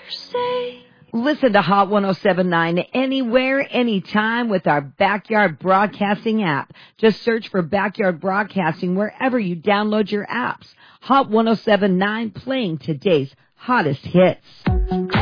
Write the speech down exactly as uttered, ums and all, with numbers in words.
say. Listen to Hot one oh seven point nine anywhere, anytime with our Backyard Broadcasting app. Just search for Backyard Broadcasting wherever you download your apps. Hot one oh seven point nine, playing today's hottest hits.